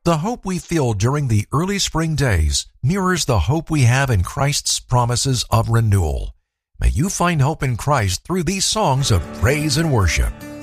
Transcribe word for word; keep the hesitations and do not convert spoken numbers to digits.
The hope we feel during the early spring days mirrors the hope we have in Christ's promises of renewal. May you find hope in Christ through these songs of praise and worship.